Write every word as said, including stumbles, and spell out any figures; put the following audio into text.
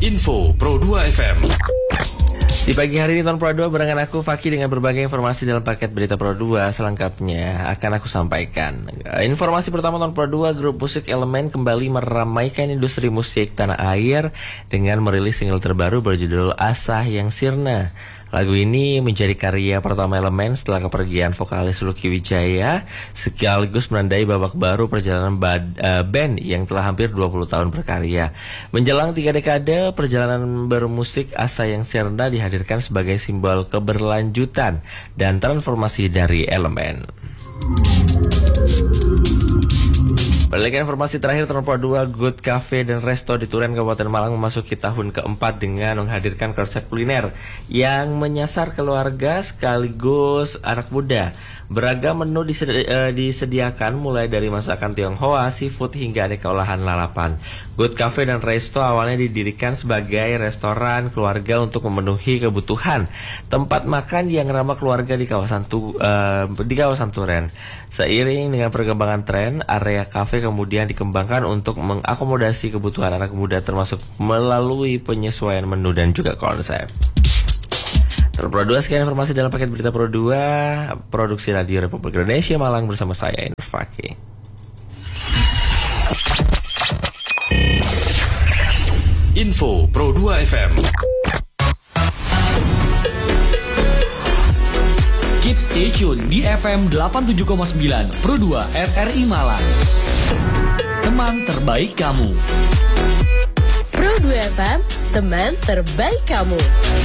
Info Pro dua F M. Di pagi hari ini Tahun Pro dua barengan aku Faki dengan berbagai informasi dalam paket berita Pro dua. Selengkapnya akan aku sampaikan. Informasi pertama Tahun Pro dua, grup musik Elemen kembali meramaikan industri musik tanah air dengan merilis single terbaru berjudul Asa Yang Sirna. Lagu ini menjadi karya pertama Elemen setelah kepergian vokalis Lucky Wijaya, sekaligus menandai babak baru perjalanan bad, uh, band yang telah hampir dua puluh tahun berkarya. Menjelang tiga dekade perjalanan bermusik, Asa Yang Sirna dihadirkan sebagai simbol keberlanjutan dan transformasi dari Elemen. Berdasarkan informasi terakhir Tahun Pro dua, Good Cafe dan Resto di Turen, Kabupaten Malang memasuki tahun keempat dengan menghadirkan konsep kuliner yang menyasar keluarga sekaligus anak muda. Beragam menu disedi- uh, disediakan mulai dari masakan Tionghoa, seafood hingga aneka olahan lalapan. Good Cafe dan Resto awalnya didirikan sebagai restoran keluarga untuk memenuhi kebutuhan tempat makan yang ramah keluarga di kawasan tu, uh, di kawasan Turen. Seiring dengan perkembangan tren, area kafe kemudian dikembangkan untuk mengakomodasi kebutuhan anak muda termasuk melalui penyesuaian menu dan juga konsep. Pro dua, sekian informasi dalam paket berita Pro dua, produksi Radio Republik Indonesia Malang bersama saya Indra Faki. Info Pro dua F M. Keep stay tune di F M delapan puluh tujuh koma sembilan Pro dua R R I Malang. Teman terbaik kamu. Pro dua F M, teman terbaik kamu.